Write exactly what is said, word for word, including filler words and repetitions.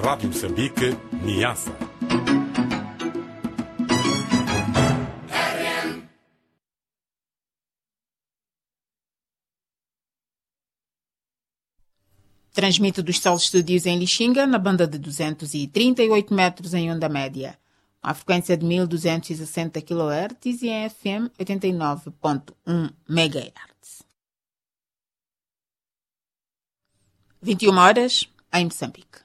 Rádio Moçambique, Niassa. Transmite dos Sol Studios em Lixinga, na banda de duzentos e trinta e oito metros em onda média, com a frequência de mil duzentos e sessenta quilohertz e em F M oitenta e nove ponto um megahertz. vinte e uma horas em Moçambique.